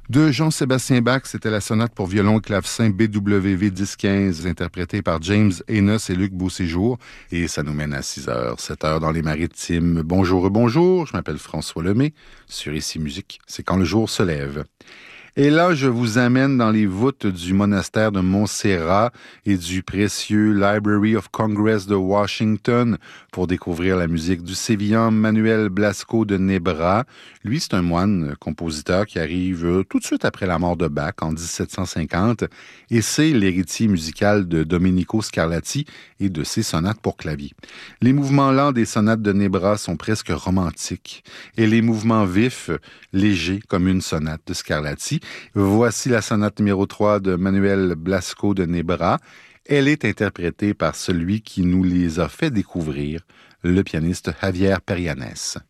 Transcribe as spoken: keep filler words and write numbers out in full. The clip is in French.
De Jean-Sébastien Bach, c'était la sonate pour violon et clavecin B W V dix quinze, interprétée par James Enos et Luc Beauséjour. Et ça nous mène à six heures, sept heures dans les Maritimes. Bonjour, bonjour, je m'appelle François Lemay. Sur Ici Musique, c'est quand le jour se lève. Et là, je vous amène dans les voûtes du monastère de Montserrat et du précieux Library of Congress de Washington pour découvrir la musique du sévillan Manuel Blasco de Nebra. Lui, c'est un moine compositeur qui arrive tout de suite après la mort de Bach en dix-sept cent cinquante et c'est l'héritier musical de Domenico Scarlatti et de ses sonates pour clavier. Les mouvements lents des sonates de Nebra sont presque romantiques et les mouvements vifs, légers comme une sonate de Scarlatti. Voici la sonate numéro trois de Manuel Blasco de Nebra. Elle est interprétée par celui qui nous les a fait découvrir, le pianiste Javier Perianes.